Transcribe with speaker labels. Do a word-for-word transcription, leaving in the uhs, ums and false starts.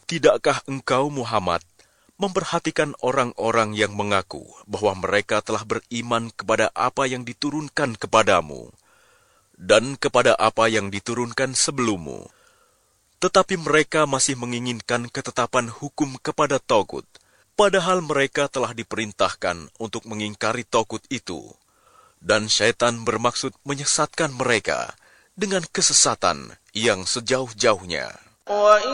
Speaker 1: Tidakkah engkau, Muhammad, memperhatikan orang-orang yang mengaku bahwa mereka telah beriman kepada apa yang diturunkan kepadamu dan kepada apa yang diturunkan sebelummu, tetapi mereka masih menginginkan ketetapan hukum kepada Tagut, padahal mereka telah diperintahkan untuk mengingkari Tagut itu, dan syaitan bermaksud menyesatkan mereka dengan kesesatan yang sejauh-jauhnya.